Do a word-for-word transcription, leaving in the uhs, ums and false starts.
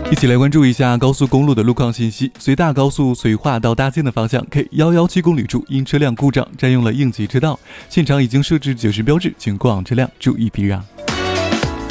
一起来关注一下高速公路的路况信息。随大高速绥化到大兴的方向 K 一一七公里处，因车辆故障占用了应急车道，现场已经设置九十标志，请过往车辆注意避让。